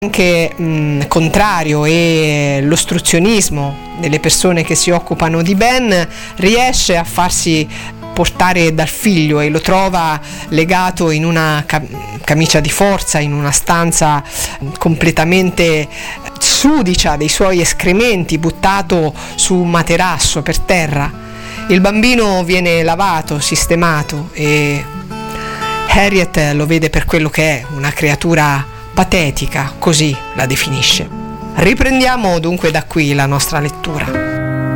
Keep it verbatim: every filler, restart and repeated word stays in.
anche mh, contrario, e l'ostruzionismo delle persone che si occupano di Ben riesce a farsi portare dal figlio e lo trova legato in una cam- camicia di forza, in una stanza completamente sudicia dei suoi escrementi, buttato su un materasso per terra. Il bambino viene lavato, sistemato, e Harriet lo vede per quello che è, una creatura patetica, così la definisce. Riprendiamo dunque da qui la nostra lettura.